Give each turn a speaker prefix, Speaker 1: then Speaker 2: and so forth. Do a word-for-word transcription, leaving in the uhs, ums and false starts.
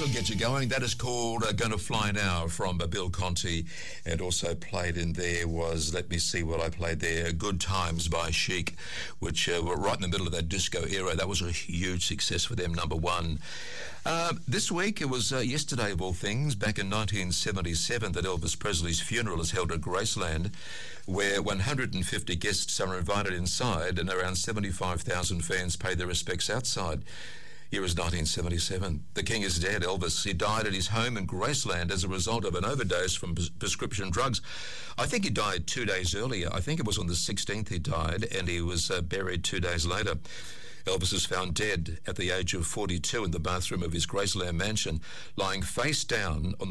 Speaker 1: that'll get you going. That is called uh, Gonna Fly Now from uh, Bill Conti. And also played in there was, let me see what I played there, Good Times by Chic, which uh, were right in the middle of that disco era. That was a huge success for them, number one. Uh, this week, it was uh, yesterday of all things, back in nineteen seventy-seven, that Elvis Presley's funeral is held at Graceland, where one hundred fifty guests are invited inside and around seventy-five thousand fans pay their respects outside. Year is nineteen seventy-seven. The king is dead, Elvis. He died at his home in Graceland as a result of an overdose from pres- prescription drugs. I think he died two days earlier. I think it was on the sixteenth he died, and he was uh, buried two days later. Elvis is found dead at the age of forty-two in the bathroom of his Graceland mansion, lying face down on